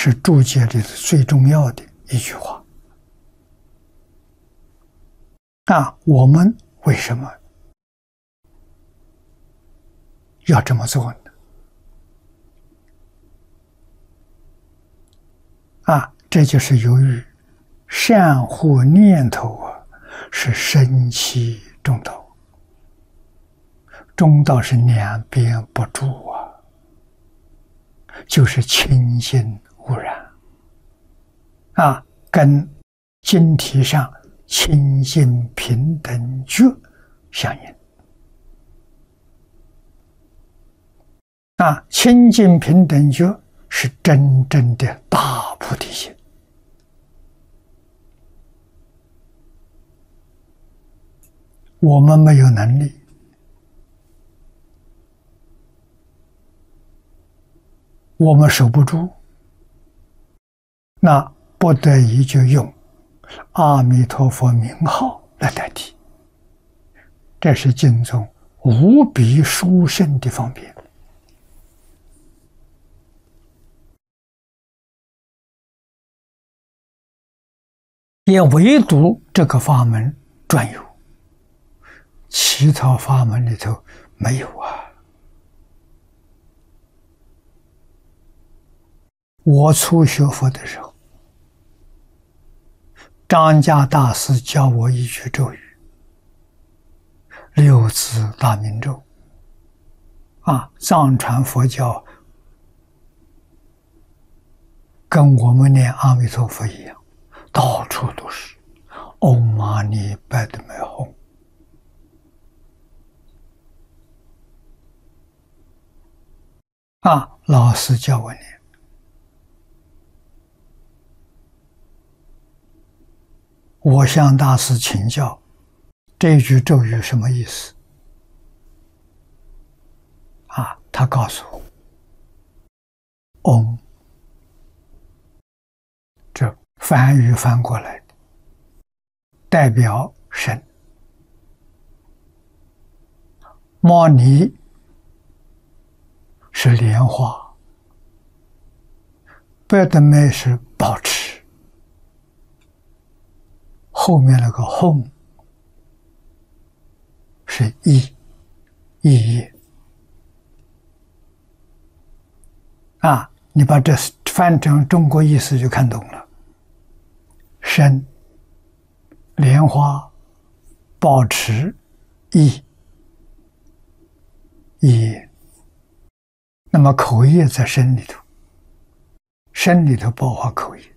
是注解里的最重要的一句话。我们为什么要这么做呢？这就是由于善恶念头是生起中道，中道是两边不住就是清净无染跟经题上清净平等觉相应清净平等觉是真正的大菩提心。我们没有能力，我们守不住，那不得已就用阿弥陀佛名号来代替，这是经中无比殊胜的方便。也唯独这个法门专有，其他法门里头没有我初学佛的时候，张家大师教我一句咒语，六字大明咒藏传佛教跟我们念阿弥陀佛一样，到处都是唵嘛呢叭咪吽。老师教我念，我向大师请教，这句咒语什么意思？他告诉我，唵，这梵语翻过来的，代表神。摩尼是莲花，贝德美是保持，后面那个吽是意业你把这翻成中国意思就看懂了。身、莲花、保持、意业，那么口业在身里头，身里头包括口业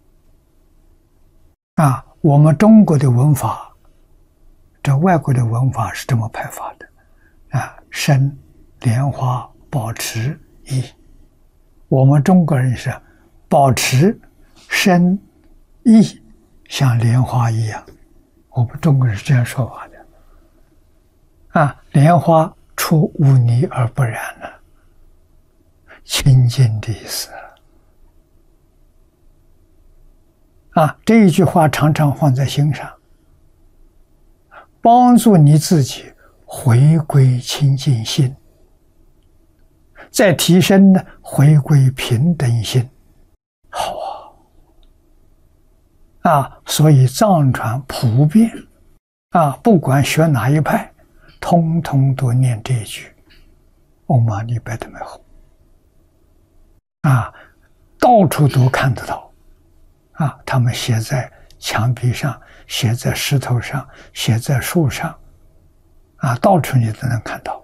我们中国的文法，这外国的文法是这么排法的身、莲花、保持、意。我们中国人是保持、身、意像莲花一样，我们中国人是这样说法的莲花出污泥而不染了，清净的意思这一句话常常放在心上，帮助你自己回归清净心，再提升呢，回归平等心，好所以藏传普遍不管学哪一派，通通都念这一句唵嘛呢叭咪吽到处都看得到他们写在墙壁上，写在石头上，写在树上到处你都能看到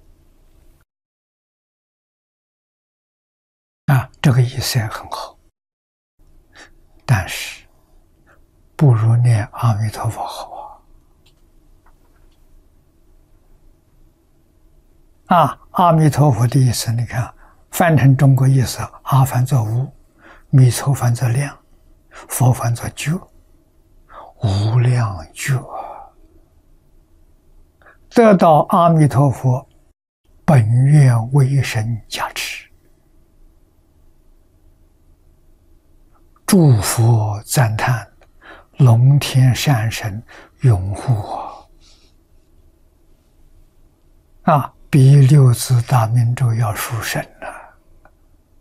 这个意思也很好，但是不如念阿弥陀佛好阿弥陀佛的意思，你看翻成中国意思，阿翻作无，弥陀翻作量，佛翻作觉，无量觉得到阿弥陀佛本愿威神加持，祝福赞叹，龙天善神拥护比六字大明咒要殊胜